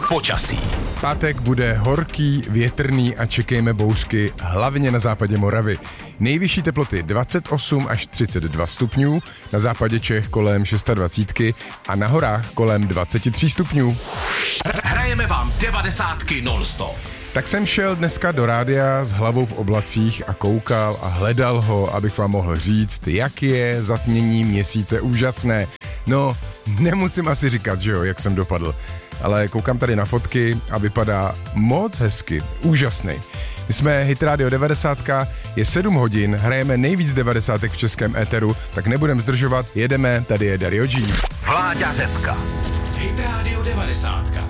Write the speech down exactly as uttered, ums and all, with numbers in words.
Počasí. Pátek bude horký, větrný a čekejme bouřky hlavně na západě Moravy. Nejvyšší teploty dvacet osm až třicet dva stupňů, na západě Čech kolem dvacet šest a na horách kolem dvacet tři stupňů. Hrajeme vám devadesátky non-stop. Tak jsem šel dneska do rádia s hlavou v oblacích a koukal a hledal ho, abych vám mohl říct, jak je zatmění měsíce úžasné. No, nemusím asi říkat, že jo, jak jsem dopadl, ale koukám tady na fotky a vypadá moc hezky, úžasný. My jsme Hit Radio devadesát, je sedm hodin, hrajeme nejvíc devadesátek v českém éteru, tak nebudem zdržovat, jedeme, tady je Dario G. Vláďa Řepka. Hit Radio devadesát.